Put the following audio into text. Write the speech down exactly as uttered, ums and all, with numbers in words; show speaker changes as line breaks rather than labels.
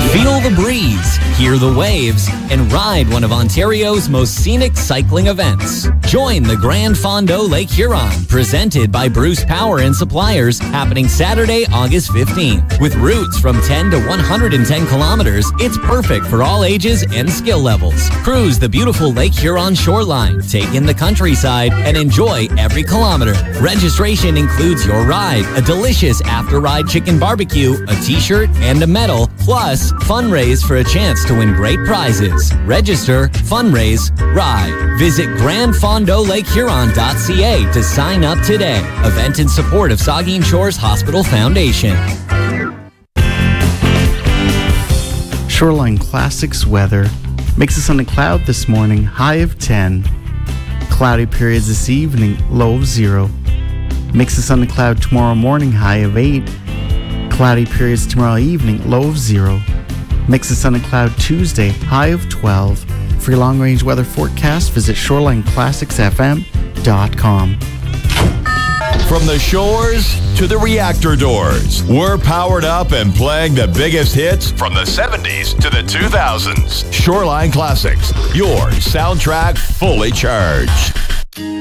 Feel the breeze, hear the waves, and ride one of Ontario's most scenic cycling events. Join the Grand Fondo Lake Huron, presented by Bruce Power and Suppliers, happening Saturday, August fifteenth. With routes from ten to one hundred ten kilometers, it's perfect for all ages and skill levels. Cruise the beautiful Lake Huron shoreline, take in the countryside, and enjoy every kilometer. Registration includes your ride, a delicious after-ride chicken barbecue, a t-shirt, and a medal, plus fundraise for a chance to win great prizes. Register, fundraise, ride. Visit grand fondo lake huron dot c a to sign up today. Event in support of Saugeen Shores Hospital Foundation.
Shoreline Classics weather. Makes us on a cloud this morning, high of ten. Cloudy periods this evening, low of zero. Makes us on a cloud tomorrow morning, high of eight. Cloudy periods tomorrow evening, low of zero. Makes us on a cloud Tuesday, high of twelve. For your long-range weather forecast, visit shoreline classics f m dot com.
From the shores to the reactor doors, we're powered up and playing the biggest hits from the seventies to the two thousands. Shoreline Classics, your soundtrack fully charged.